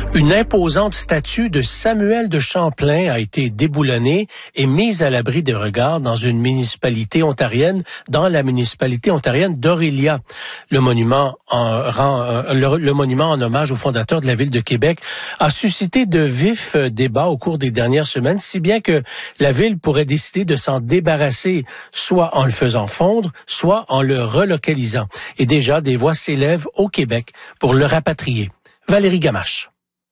Une imposante statue de Samuel de Champlain a été déboulonnée et mise à l'abri des regards dans la municipalité ontarienne d'Orillia. Le monument en hommage au fondateur de la ville de Québec a suscité de vifs débats au cours des dernières semaines, si bien que la ville pourrait décider de s'en débarrasser, soit en le faisant fondre, soit en le relocalisant. Et déjà, des voix s'élèvent au Québec pour le rapatrier. Valérie Gamache.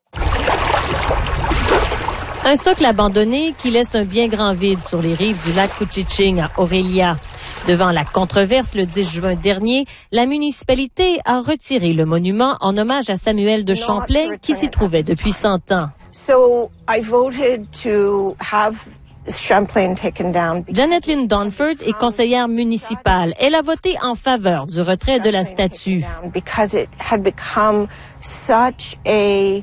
Un socle abandonné qui laisse un bien grand vide sur les rives du lac Couchiching à Orillia. Devant la controverse le 10 juin dernier, la municipalité a retiré le monument en hommage à Samuel de Champlain qui s'y trouvait depuis 100 ans. So I voted to have Champlain taken down. Janet Lynn Donford est conseillère municipale. Elle a voté en faveur du retrait de la statue. Because it had become such a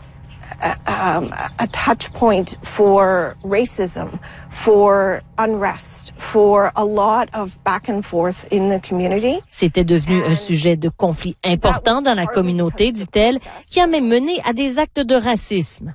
touch point for racism, for unrest, for a lot of back and forth in the community. C'était devenu un sujet de conflit important dans la communauté, dit-elle, qui a même mené à des actes de racisme.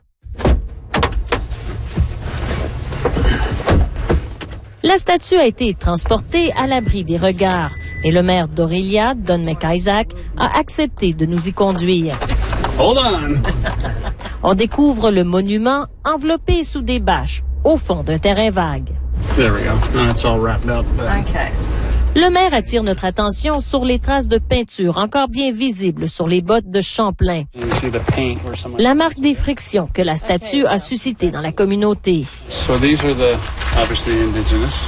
La statue a été transportée à l'abri des regards, et le maire d'Orillia, Don McIsaac, a accepté de nous y conduire. Hold on. On découvre le monument enveloppé sous des bâches, au fond d'un terrain vague. There we go. Now it's all wrapped up. Okay. Le maire attire notre attention sur les traces de peinture encore bien visibles sur les bottes de Champlain. La marque des frictions que la statue a suscité dans la communauté. So these are obviously indigenous.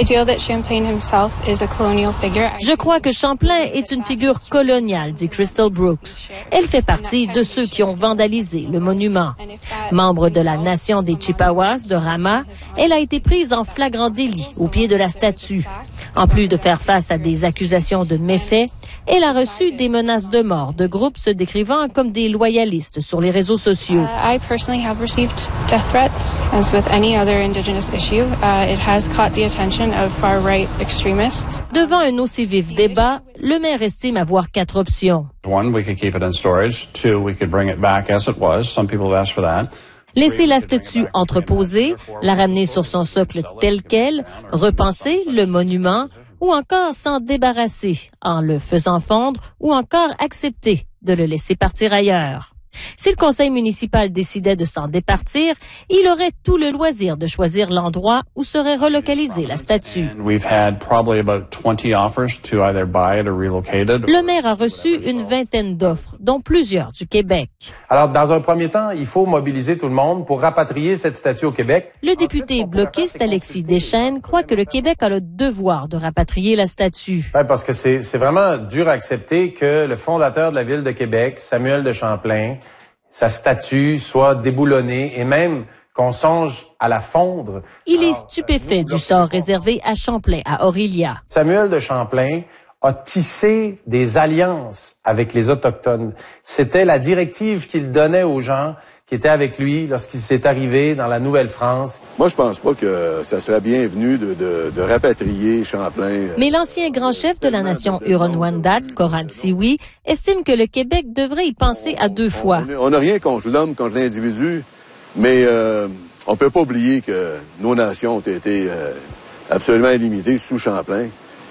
Je crois que Champlain est une figure coloniale, dit Crystal Brooks. Elle fait partie de ceux qui ont vandalisé le monument. Membre de la nation des Chippewas de Rama, elle a été prise en flagrant délit au pied de la statue. En plus de faire face à des accusations de méfaits, elle a reçu des menaces de mort de groupes se décrivant comme des loyalistes sur les réseaux sociaux. I personally have received death threats, as with any other indigenous issue. It has caught the attention of far-right extremists. Devant un aussi vif débat, le maire estime avoir 4 options. 1, we could keep it in storage. 2, we could bring it back as it was. Some people have asked for that. Laisser la statue entreposée, la ramener sur son socle tel quel, repenser le monument, ou encore s'en débarrasser en le faisant fondre, ou encore accepter de le laisser partir ailleurs. Si le conseil municipal décidait de s'en départir, il aurait tout le loisir de choisir l'endroit où serait relocalisée la statue. Le maire a reçu une vingtaine d'offres, dont plusieurs du Québec. Alors, dans un premier temps, il faut mobiliser tout le monde pour rapatrier cette statue au Québec. Le député bloquiste Alexis Deschênes croit que le Québec a le devoir de rapatrier la statue. Oui, parce que c'est vraiment dur à accepter que le fondateur de la ville de Québec, Samuel de Champlain, sa statue soit déboulonnée et même qu'on songe à la fondre. Il est stupéfait du sort réservé à Champlain, à Orillia. Samuel de Champlain a tissé des alliances avec les Autochtones. C'était la directive qu'il donnait aux gens qui étaient avec lui lorsqu'il s'est arrivé dans la Nouvelle-France. Moi, je pense pas que ça serait bienvenu de rapatrier Champlain. Mais l'ancien grand chef de la nation Huron-Wendat, Coran Tsiwi, estime que le Québec devrait y penser à 2 fois. On n'a rien contre l'homme, contre l'individu, mais on peut pas oublier que nos nations ont été absolument illimitées sous Champlain.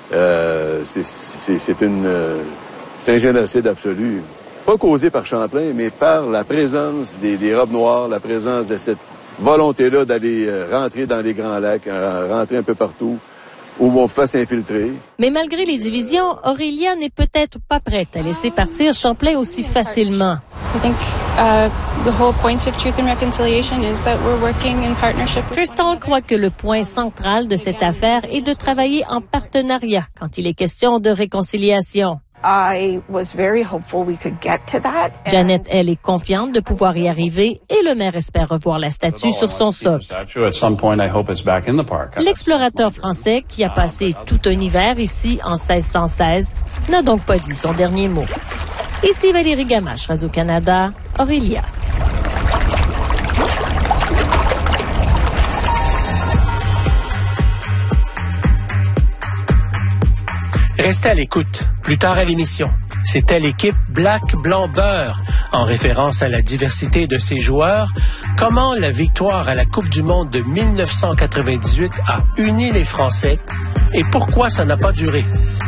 C'est un génocide absolu. Pas causé par Champlain, mais par la présence des robes noires, la présence de cette volonté-là d'aller rentrer dans les Grands Lacs, rentrer un peu partout, où on peut s'infiltrer. Mais malgré les divisions, Orillia n'est peut-être pas prête à laisser partir Champlain aussi facilement. Crystal croit que le point central de cette affaire est de travailler en partenariat quand il est question de réconciliation. Janet, elle, est confiante de pouvoir y arriver et le maire espère revoir la statue sur son socle. L'explorateur français, qui a passé tout un hiver ici en 1616, n'a donc pas dit son dernier mot. Ici Valérie Gamache, Radio-Canada, Orillia. Restez à l'écoute. Plus tard à l'émission. C'était l'équipe Black Blanc Beurre, en référence à la diversité de ses joueurs. Comment la victoire à la Coupe du Monde de 1998 a uni les Français et pourquoi ça n'a pas duré?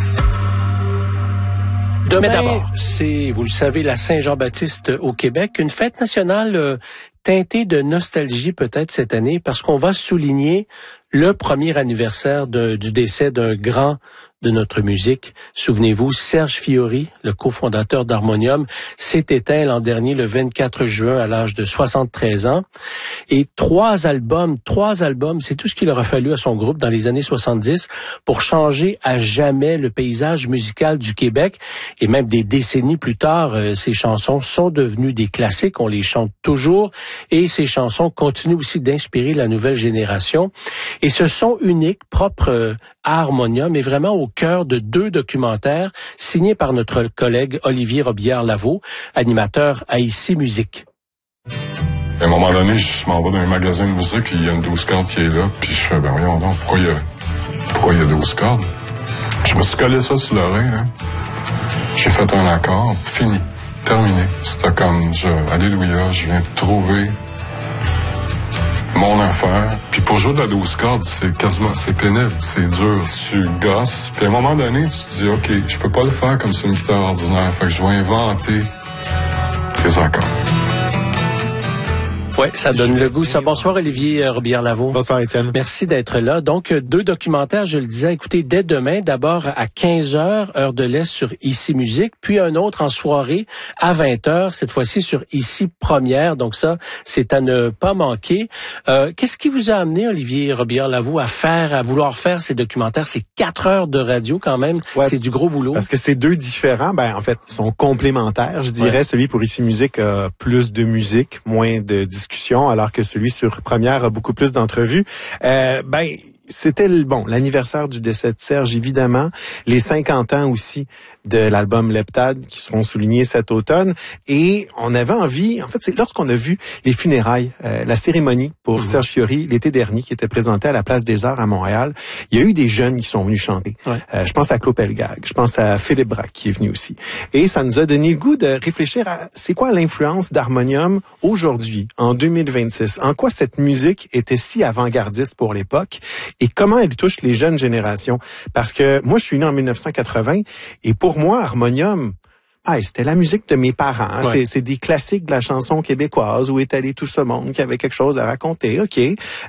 Mais d'abord, c'est, vous le savez, la Saint-Jean-Baptiste au Québec, une fête nationale teintée de nostalgie peut-être cette année parce qu'on va souligner le premier anniversaire du décès d'un grand de notre musique. Souvenez-vous, Serge Fiori, le cofondateur d'Harmonium, s'est éteint l'an dernier le 24 juin à l'âge de 73 ans. Et trois albums, c'est tout ce qu'il aura fallu à son groupe dans les années 70 pour changer à jamais le paysage musical du Québec. Et même des décennies plus tard, ces chansons sont devenues des classiques, on les chante toujours. Et ces chansons continuent aussi d'inspirer la nouvelle génération. Et ce son unique, propre à Harmonium, est vraiment au cœur de 2 documentaires signés par notre collègue Olivier Robillard-Lavaux, animateur à Ici Musique. À un moment donné, je m'en vais dans un magasin de musique, il y a une 12 cordes qui est là, puis je fais, ben voyons donc, pourquoi il y a 12 cordes? Je me suis collé ça sur l'oreille, là. J'ai fait un accord, fini, terminé. C'était comme, alléluia, je viens de trouver mon affaire. Puis pour jouer de la 12 cordes, c'est pénible, c'est dur, tu gosses. Puis à un moment donné, tu te dis, OK, je peux pas le faire comme sur une guitare ordinaire, fait que je vais inventer des accords. Ouais, ça donne le goût. Ça. Bonsoir Olivier Robillard-Lavaux. Bonsoir Étienne. Merci d'être là. Donc 2 documentaires, je le disais, écoutez, dès demain, d'abord à 15h, heure de l'Est sur Ici Musique, puis un autre en soirée à 20h, cette fois-ci sur Ici Première. Donc ça, c'est à ne pas manquer. Qu'est-ce qui vous a amené, Olivier Robillard-Lavaux, à vouloir faire ces documentaires? C'est 4 heures de radio quand même. Ouais, c'est du gros boulot. Parce que c'est 2 différents. En fait, ils sont complémentaires. Je dirais, ouais. Celui pour Ici Musique a plus de musique, moins de discussion, alors que celui sur Première a beaucoup plus d'entrevues. C'était l'anniversaire du décès de Serge, évidemment, les 50 ans aussi de l'album Leptade qui seront soulignés cet automne. Et on avait envie, en fait, c'est lorsqu'on a vu les funérailles, la cérémonie pour Serge Fiori l'été dernier qui était présentée à la Place des Arts à Montréal, il y a eu des jeunes qui sont venus chanter. Ouais. Je pense à Claude Pelgag, je pense à Philippe Braque qui est venu aussi. Et ça nous a donné le goût de réfléchir à c'est quoi l'influence d'Harmonium aujourd'hui, en 2026. En quoi cette musique était si avant-gardiste pour l'époque et comment elle touche les jeunes générations. Parce que moi, je suis né en 1980 et pour moi, Harmonium, c'était la musique de mes parents. Ouais. C'est des classiques de la chanson québécoise où est allé tout ce monde qui avait quelque chose à raconter. OK.